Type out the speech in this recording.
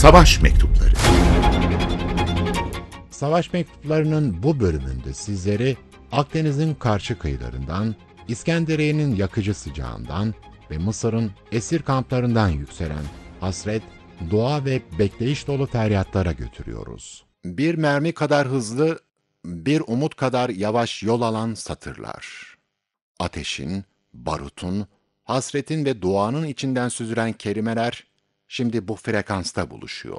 Savaş Mektupları. Savaş mektuplarının bu bölümünde sizleri Akdeniz'in karşı kıyılarından, İskenderiye'nin yakıcı sıcağından ve Mısır'ın esir kamplarından yükselen hasret, dua ve bekleyiş dolu feryatlara götürüyoruz. Bir mermi kadar hızlı, bir umut kadar yavaş yol alan satırlar. Ateşin, barutun, hasretin ve duanın içinden süzülen kelimeler şimdi bu frekansta buluşuyor.